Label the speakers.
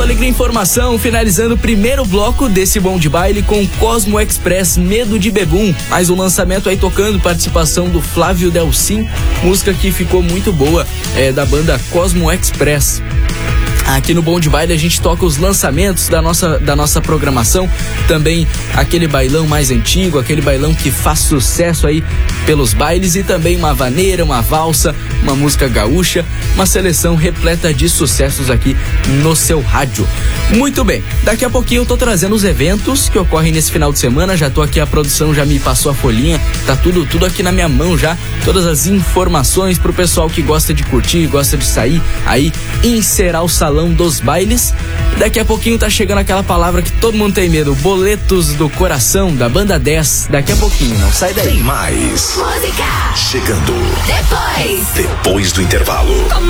Speaker 1: Alegria Informação, finalizando o primeiro bloco desse Bom de Baile com Cosmo Express, Medo de Bebum. Mais um lançamento aí tocando, participação do Flávio Delcin, música que ficou muito boa, da banda Cosmo Express. Aqui no Bom de Baile a gente toca os lançamentos da nossa programação, também aquele bailão mais antigo, aquele bailão que faz sucesso aí pelos bailes, e também uma vaneira, uma valsa, uma música gaúcha, uma seleção repleta de sucessos aqui no seu rádio. Muito bem, daqui a pouquinho eu tô trazendo os eventos que ocorrem nesse final de semana, já tô aqui, a produção já me passou a folhinha, tá tudo aqui na minha mão já, todas as informações pro pessoal que gosta de curtir, gosta de sair aí, encerar o salão dos bailes. Daqui a pouquinho tá chegando aquela palavra que todo mundo tem medo, Boletos do Coração, da Banda 10. Daqui a pouquinho, não sai daí.
Speaker 2: Tem mais
Speaker 3: música
Speaker 2: chegando
Speaker 3: depois
Speaker 2: do intervalo.